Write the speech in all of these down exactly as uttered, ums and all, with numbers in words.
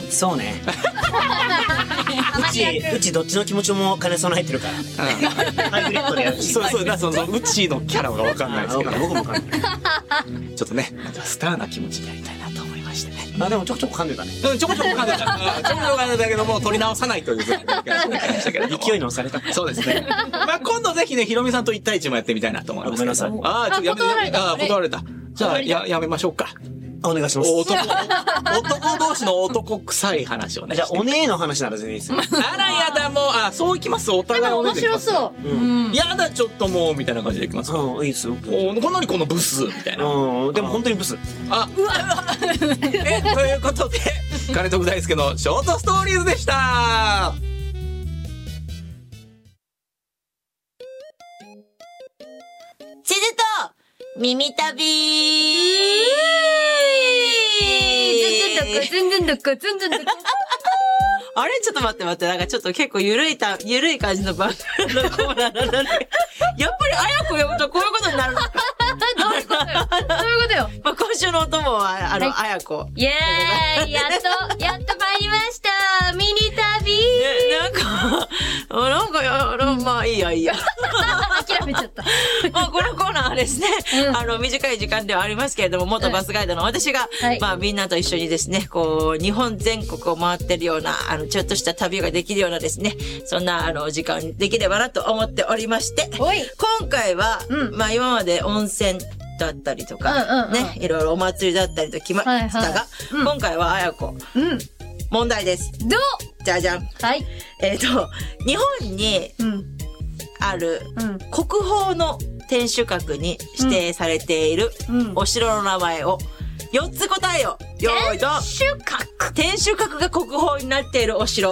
そうね。うちうちどっちの気持ちも兼ね備えてるから。ハイブリッドでやるし。 そうそうだ、そのうちのキャラがわかんないですけど、 僕も分かんない。 ちょっとね、なんかスターな気持ちでやりたいなと思いましてね。 あ、でもちょこちょこ噛んでたね。 うん、ちょこちょこ噛んでた。ちょこちょこ噛んでたけども、取り直さないという勢いのされた。 そうですね。まあ今度ぜひね、ひろみさんと一対一もやってみたいなと思います。 ごめんなさい。 ああ、ちょっとやめ断られたああ、断られた。じゃあ、や、やめましょうか。 お願いします。 男、男同士の男臭い話をね。 じゃあ、お姉の話なら全然いいですよ。 あらやだ、もう、あ、そういきます。お互いお姉面白そう。 うん。 やだ、ちょっともう、みたいな感じでいきます。 うん、いいですよ。 お、こんなにこのブス、みたいな。 うん、でも本当にブス。 あ、うわ、え、ということで、金徳大輔のショートストーリーズでした。 地図と耳旅ずんずんどこ、ずんずんどこ、ずんずんどこ。 あれちょっと待って待って、なんかちょっと結構ゆるいた、ゆるい感じの番組のコーナーなんだね。やっぱりあやこ呼ぶとこういうことになるのか。 どういうことよ。どういうことよ。 まあ、今週のお供は、あの、あやこ。 イエーイ、やっと、やっと参りました。ミニ旅なんか、なんか、やまあ、いいや、いいや。 諦めちゃった。 まあ、このコーナーはですね、 うん、 あの、短い時間ではありますけれども、元バスガイドの私が、 はい、 まあ、みんなと一緒にですね、こう、日本全国を回ってるような、あの、ちょっとした旅ができるようなですね、そんな、あの、時間にできればなと思っておりまして、 おい今回は、うん、まあ、今まで温泉だったりとか、 うんうんうん、 ね、いろいろお祭りだったりときましたが、はいはい、うん、今回はあやこ、 うん、 問題です。 どうじゃじゃん。 はい。 えっと、日本にある国宝の天守閣に指定されているお城の名前をよっつ答えよ。よーいど。 天守閣。 天守閣が国宝になっているお城。 はい。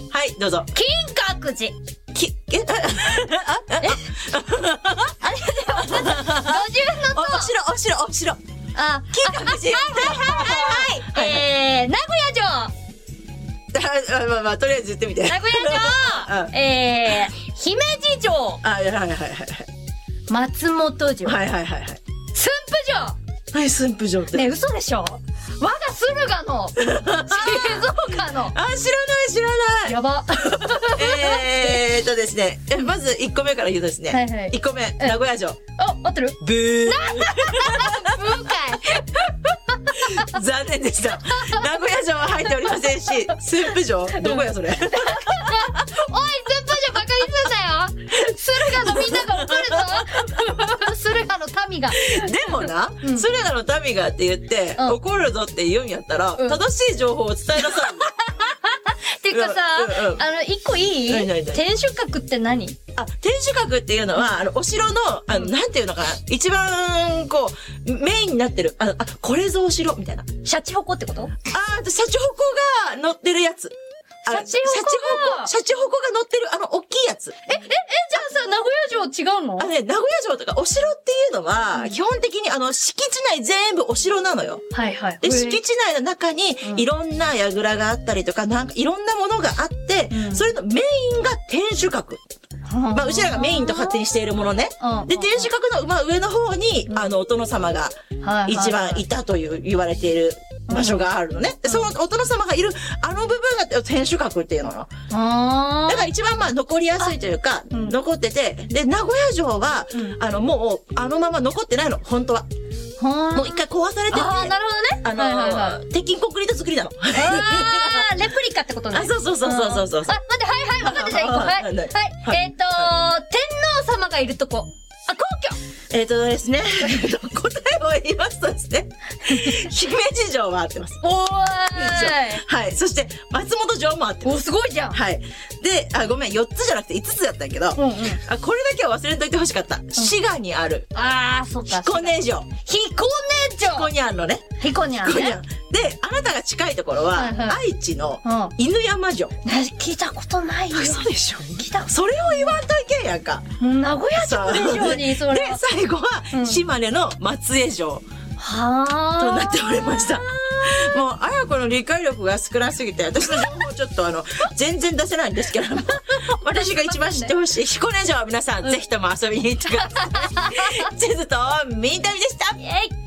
はい、どうぞ。 金閣寺。 き、え、あ、あ、あれでも、五重の塔。お城、お城、お城。 あ、 金閣寺。 はいはいはいはい。えー、名古屋城。 あ、まあまあ、とりあえず言ってみて。 名古屋城。えー、姫路城。 あ、はいはいはいはい。 松本城。 はいはいはいはい。 駿府城。 はい、駿府城って。 ね、嘘でしょ？我が駿河の静岡の。 あ、知らない知らない。 やば。 えーっとですね、まずいっこめから言うとですね。はいはい。いっこめ、名古屋城。 あ、合ってる？ ブー。 ブーかい。残念でした。名古屋城は入っておりませんし、駿府城どこやそれ。おい、駿府城バカにすんなよ。駿河のみんなが怒るぞ。駿河の民が。 でもな、うん、駿河の民がって言って、うん、怒るぞって言うんやったら、うん、正しい情報を伝えなさい。 てかさ、うんうん、あの、一個いい？何何何？天守閣って何？ あ、天守閣っていうのは、あの、お城の、あの、なんていうのかな、一番、こう、メインになってる、あの、あ、これぞお城、みたいな。 シャチホコってこと？ あー、シャチホコが乗ってるやつ。 シャチホコシャチホコが乗ってる、あの、大きいやつ。 え、え、え、じゃあさ、名古屋城違うの？ あのね、名古屋城とかお城っていうのは、うん、基本的にあの、敷地内全部お城なのよ。はいはい。で、敷地内の中に、いろんな櫓があったりとか、なんかいろんなものがあって、うん、それのメインが天守閣。まあ、うちらがメインと勝手にしているものね。で、天守閣の、まあ、上の方に、あの、お殿様が、一番いたという言われている場所があるのね。で、そのお殿様がいる、あの部分が天守閣っていうのよ。だから一番まあ、残りやすいというか、残ってて、で、名古屋城は、あの、もう、あのまま残ってないの、本当は。もう一回壊されてて。 ああ、なるほどね。 あの、はいはいはい、鉄筋コンクリート作りなの。 ああ、レプリカってことね。 あ、そうそうそうそうそう。 あ、待って、はいはい、分かってた、一個。はい。はい。はい、えっ、ー、と、天皇様がいるとこ。あ、皇居。 えっ、ー、とですね、答えを言いますとですね、姫路城は合ってます。 おーい。 はい。そして、松本城も合ってます。 お、すごいじゃん。 はい。で、あ、ごめん、よっつじゃなくていつつだったんやけど、うんうん、あ、これだけは忘れといてほしかった。うん、滋賀にある。 あー、そっか。 彦根城。 彦根城彦根あんのね。 彦根あんね。 で、あなたが近いところは、はいはい、愛知の犬山城。 うん、聞いたことないよ。 嘘でしょ。 聞いたことそれを言わんといけんやんか。 名古屋城でしょうに、それ。 で、最後は、うん、島根の松江城。はー。となっておりました。もう、あやこの理解力が少なすぎて、私の情報ちょっとあの、全然出せないんですけども、私が一番知ってほしい彦根城、皆さん、うん、ぜひとも遊びに行ってください。地図とミニ旅でした。イェイ